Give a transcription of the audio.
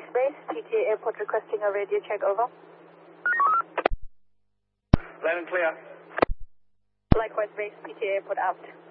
Base, PTA Airport requesting a radio check, over. Loud and clear. Likewise, Base, PTA Airport out.